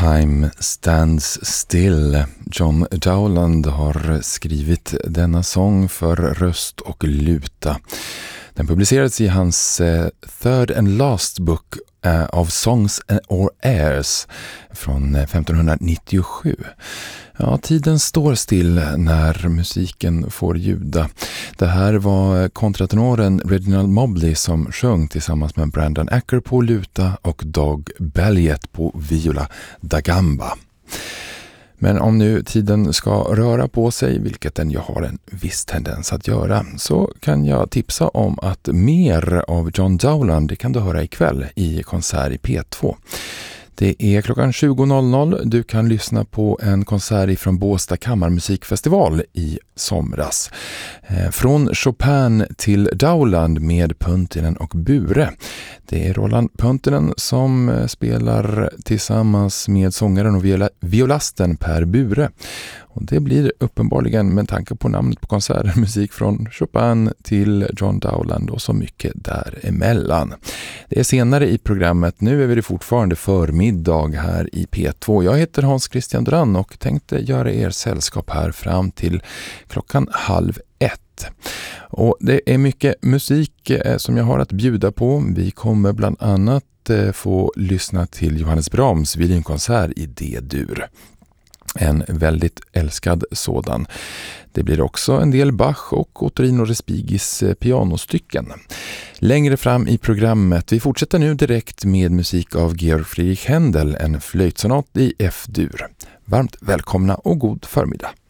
Time Stands Still. John Dowland har skrivit denna sång för röst och luta. Den publicerades i hans Third and Last Book of Songs or Airs från 1597. Ja, tiden står still när musiken får ljuda. Det här var kontratenoren Reginald Mobley som sjöng tillsammans med Brandon Acker på luta och Doug Belliet på viola da gamba. Men om nu tiden ska röra på sig, vilket den jag har en viss tendens att göra, så kan jag tipsa om att mer av John Dowland det kan du höra ikväll i konsert i P2. Det är klockan 20.00. Du kan lyssna på en konsert från Båstad kammarmusikfestival i somras. Från Chopin till Dowland med Puntinen och Bure. Det är Roland Puntinen som spelar tillsammans med sångaren och violasten Per Bure. Och det blir uppenbarligen med tanke på namnet på konserten musik från Chopin till John Dowland och så mycket däremellan. Det är senare i programmet. Nu är vi fortfarande förmiddag här i P2. Jag heter Hans Christian Duran och tänkte göra er sällskap här fram till klockan 12:30. Och det är mycket musik som jag har att bjuda på. Vi kommer bland annat få lyssna till Johannes Brahms violinkonsert i D-dur. En väldigt älskad sådan. Det blir också en del Bach och Ottorino Respigis pianostycken. Längre fram i programmet, vi fortsätter nu direkt med musik av Georg Friedrich Händel, en flöjtsonat i F-dur. Varmt välkomna och god förmiddag.